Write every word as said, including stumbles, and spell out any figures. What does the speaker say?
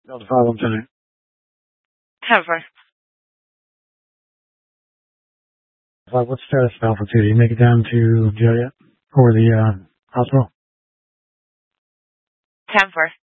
Delta five one ten. ten four. Five, what's the status of Alpha two? Did you make it down to jail yet? Or the uh, hospital? ten four.